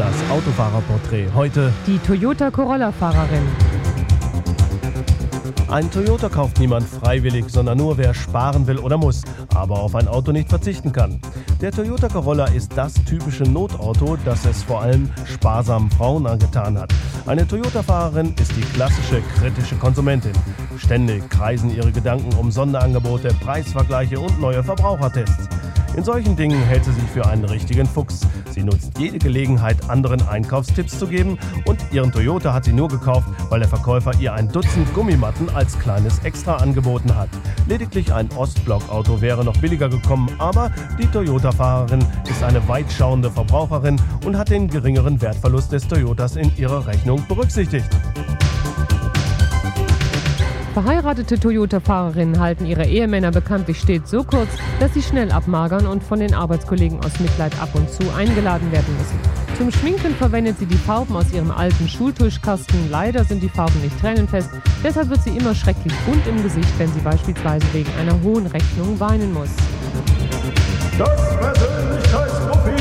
Das Autofahrerporträt. Heute die Toyota Corolla-Fahrerin. Ein Toyota kauft niemand freiwillig, sondern nur wer sparen will oder muss, aber auf ein Auto nicht verzichten kann. Der Toyota Corolla ist das typische Notauto, das es vor allem sparsamen Frauen angetan hat. Eine Toyota-Fahrerin ist die klassische kritische Konsumentin. Ständig kreisen ihre Gedanken um Sonderangebote, Preisvergleiche und neue Verbrauchertests. In solchen Dingen hält sie sich für einen richtigen Fuchs. Sie nutzt jede Gelegenheit, anderen Einkaufstipps zu geben, und ihren Toyota hat sie nur gekauft, weil der Verkäufer ihr ein Dutzend Gummimatten als kleines Extra angeboten hat. Lediglich ein Ostblock-Auto wäre noch billiger gekommen, aber die Toyota-Fahrerin ist eine weitschauende Verbraucherin und hat den geringeren Wertverlust des Toyotas in ihrer Rechnung berücksichtigt. Verheiratete Toyota-Fahrerinnen halten ihre Ehemänner bekanntlich stets so kurz, dass sie schnell abmagern und von den Arbeitskollegen aus Mitleid ab und zu eingeladen werden müssen. Zum Schminken verwendet sie die Farben aus ihrem alten Schultuschkasten. Leider sind die Farben nicht tränenfest, deshalb wird sie immer schrecklich bunt im Gesicht, wenn sie beispielsweise wegen einer hohen Rechnung weinen muss. Das Persönlichkeitsprofil!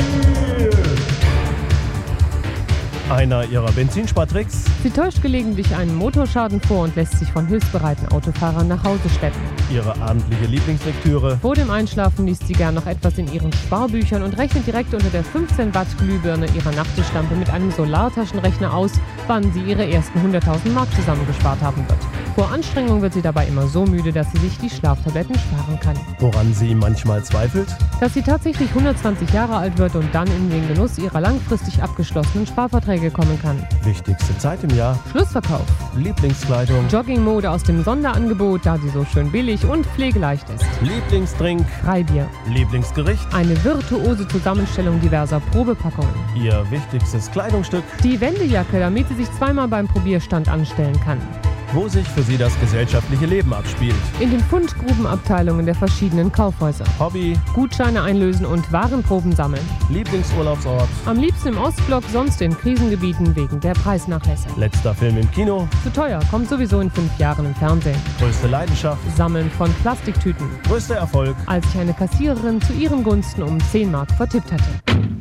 Einer ihrer Benzinspartricks: Sie täuscht gelegentlich einen Motorschaden vor und lässt sich von hilfsbereiten Autofahrern nach Hause schleppen. Ihre abendliche Lieblingslektüre: Vor dem Einschlafen liest sie gern noch etwas in ihren Sparbüchern und rechnet direkt unter der 15 Watt Glühbirne ihrer Nachttischlampe mit einem Solartaschenrechner aus, wann sie ihre ersten 100.000 Mark zusammengespart haben wird. Vor Anstrengung wird sie dabei immer so müde, dass sie sich die Schlaftabletten sparen kann. Woran sie manchmal zweifelt: Dass sie tatsächlich 120 Jahre alt wird und dann in den Genuss ihrer langfristig abgeschlossenen Sparverträge kommen kann. Wichtigste Zeit im Jahr: Schlussverkauf. Lieblingskleidung: Joggingmode aus dem Sonderangebot, da sie so schön billig und pflegeleicht ist. Lieblingsdrink: Freibier. Lieblingsgericht: Eine virtuose Zusammenstellung diverser Probepackungen. Ihr wichtigstes Kleidungsstück: Die Wendejacke, damit sie sich zweimal beim Probierstand anstellen kann. Wo sich für sie das gesellschaftliche Leben abspielt: In den Fundgrubenabteilungen der verschiedenen Kaufhäuser. Hobby: Gutscheine einlösen und Warenproben sammeln. Lieblingsurlaubsort: Am liebsten im Ostblock, sonst in Krisengebieten wegen der Preisnachlässe. Letzter Film im Kino: Zu teuer, kommt sowieso in 5 Jahren im Fernsehen. Größte Leidenschaft: Sammeln von Plastiktüten. Größter Erfolg: Als ich eine Kassiererin zu ihren Gunsten um 10 Mark vertippt hatte.